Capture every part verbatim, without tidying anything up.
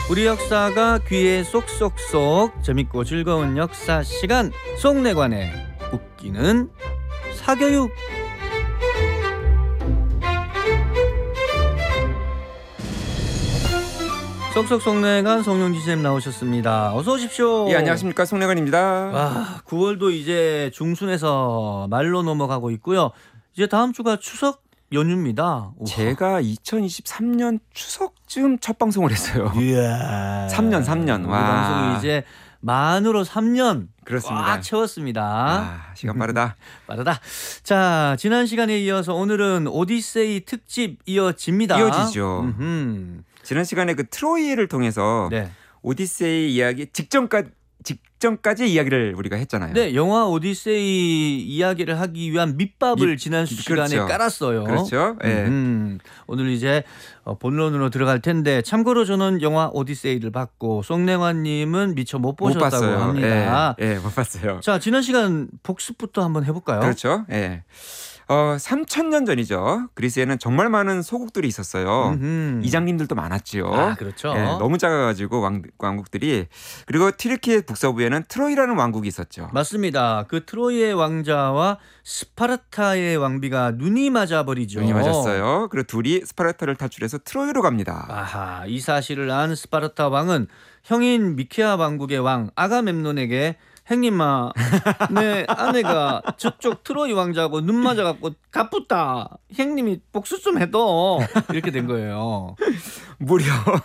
우리 역사가 귀에 쏙쏙쏙 재밌고 즐거운 역사 시간 속내관의 웃기는 사교육. 쏙쏙 속내관 송영지 쌤 나오셨습니다. 어서 오십시오. 예, 안녕하십니까, 송내관입니다. 와, 구월도 이제 중순에서 말로 넘어가고 있고요. 이제 다음 주가 추석 연휴입니다. 우와. 제가 이천이십삼 년 추석쯤 첫 방송을 했어요. 이야. 삼 년, 삼 년. 우리 와. 방송이 이제 만으로 삼 년 그렇습니다. 꽉 채웠습니다. 아, 시간 빠르다. 빠르다. 자, 지난 시간에 이어서 오늘은 오디세이 특집 이어집니다. 이어지죠. 음흠. 지난 시간에 그 트로이를 통해서 네. 오디세이 이야기 직전까지 직전까지 이야기를 우리가 했잖아요. 네, 영화 오디세이 이야기를 하기 위한 밑밥을 밑- 지난 시간에 그렇죠. 깔았어요. 그렇죠. 예. 음, 오늘 이제 본론으로 들어갈 텐데 참고로 저는 영화 오디세이를 봤고 송냉환님은 미처 못 못 보셨다고 봤어요. 합니다. 예, 예, 못 봤어요. 자, 지난 시간 복습부터 한번 해볼까요? 그렇죠. 예. 어, 삼천 년 전이죠. 그리스에는 정말 많은 소국들이 있었어요. 음흠. 이장님들도 많았지요. 아, 그렇죠. 예, 너무 작아가지고 왕, 왕국들이. 그리고 튀르키예 북서부에는 트로이라는 왕국이 있었죠. 맞습니다. 그 트로이의 왕자와 스파르타의 왕비가 눈이 맞아버리죠. 눈이 맞았어요. 그리고 둘이 스파르타를 탈출해서 트로이로 갑니다. 아하, 이 사실을 안 스파르타 왕은 형인 미케아 왕국의 왕 아가멤논에게 행님아, 내 아내가 저쪽 트로이 왕자하고 눈 맞아갖고 가쁘다. 형님이 복수 좀 해도 이렇게 된 거예요. 무려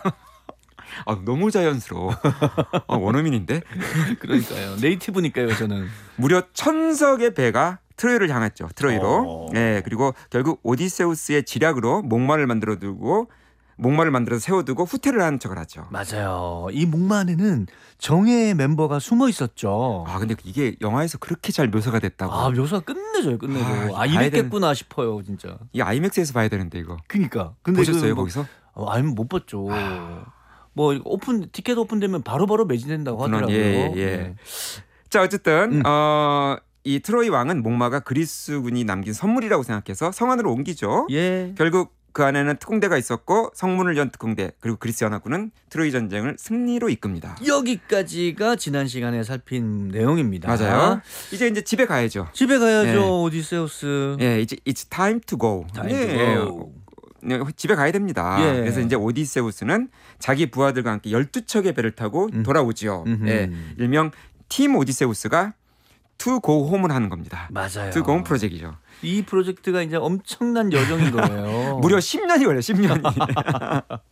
아, 너무 자연스러워. 아, 원어민인데? 그러니까요. 네이티브니까요, 저는. 무려 천석의 배가 트로이를 향했죠. 트로이로. 어. 네, 그리고 결국 오디세우스의 지략으로 목마를 만들어 두고 목마를 만들어서 세워두고 후퇴를 한 척을 하죠. 맞아요. 이 목마 안에는 정예의 멤버가 숨어 있었죠. 아, 근데 이게 영화에서 그렇게 잘 묘사가 됐다고. 아, 묘사가 끝내줘요, 끝내줘. 아, 아, 봐야 이랬겠구나 싶어요, 진짜. 이 아이맥스에서 봐야 되는데 이거. 그니까. 근데 보셨어요, 그 뭐, 거기서? 어, 아니면 못 봤죠. 뭐 이거 오픈 티켓 오픈되면 바로바로 매진된다고 그런, 하더라고요. 예, 예, 예. 네. 자, 어쨌든 음. 어, 이 트로이 왕은 목마가 그리스군이 남긴 선물이라고 생각해서 성안으로 옮기죠. 예. 결국 그 안에는 특공대가 있었고 성문을 연 특공대 그리고 그리스 연합군은 트로이 전쟁을 승리로 이끕니다. 여기까지가 지난 시간에 살핀 내용입니다. 맞아요. 이제 이제 집에 가야죠. 집에 가야죠, 네. 오디세우스. 예, 이제 it's time to go. Time to 예, go. 네, 집에 가야 됩니다. 예. 그래서 이제 오디세우스는 자기 부하들과 함께 열두 척의 배를 타고 음. 돌아오지요. 음흠. 예, 일명 팀 오디세우스가 to go home을 하는 겁니다. 맞아요. to go home 프로젝트이죠. 이 프로젝트가 이제 엄청난 여정인 거예요. 무려 십 년이 걸려요. 십 년이.